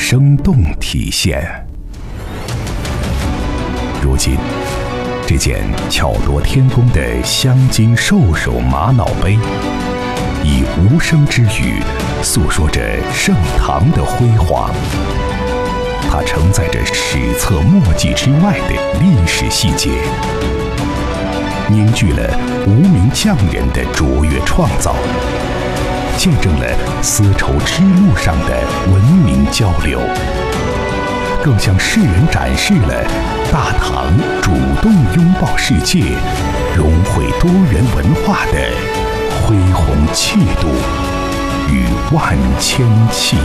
生动体现。如今，这件巧夺天工的镶金兽首玛瑙杯，以无声之语诉说着盛唐的辉煌。它承载着史册墨迹之外的历史细节，凝聚了无名匠人的卓越创造，见证了丝绸之路上的文明交流，更向世人展示了大唐主动拥抱世界、融汇多元文化的恢宏气度与万千气